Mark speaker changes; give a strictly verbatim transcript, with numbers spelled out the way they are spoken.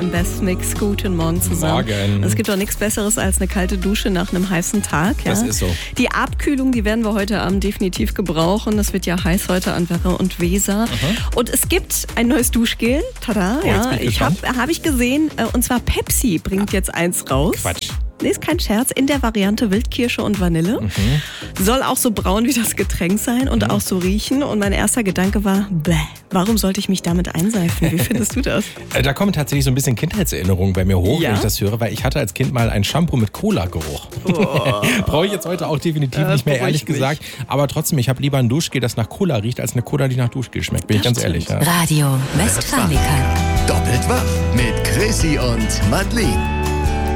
Speaker 1: im Best Mix. Guten Morgen zusammen.
Speaker 2: Morgen.
Speaker 1: Es gibt doch nichts Besseres als eine kalte Dusche nach einem heißen Tag. Ja?
Speaker 2: Das ist so.
Speaker 1: Die Abkühlung, die werden wir heute Abend definitiv gebrauchen. Es wird ja heiß heute an Werra und Weser. Mhm. Und es gibt ein neues Duschgel. Tada,
Speaker 2: oh,
Speaker 1: ja. Ich habe hab ich gesehen, und zwar Pepsi bringt jetzt eins raus.
Speaker 2: Quatsch.
Speaker 1: Nee, ist kein Scherz. In der Variante Wildkirsche und Vanille. Mhm. Soll auch so braun wie das Getränk sein und mhm. auch so riechen. Und mein erster Gedanke war, bäh, warum sollte ich mich damit einseifen? Wie findest du das?
Speaker 2: Da kommen tatsächlich so ein bisschen Kindheitserinnerungen bei mir hoch,
Speaker 1: ja?
Speaker 2: wenn ich das höre, weil ich hatte als Kind mal ein Shampoo mit Cola-Geruch. Oh. Brauche ich jetzt heute auch definitiv ja, nicht mehr, ehrlich gesagt. Aber trotzdem, ich habe lieber ein Duschgel, das nach Cola riecht, als eine Cola, die nach Duschgel schmeckt. Bin das ich ganz stimmt. ehrlich. Ja.
Speaker 3: Radio Westfalica.
Speaker 4: Doppelt wach mit Chrissy und Madeleine.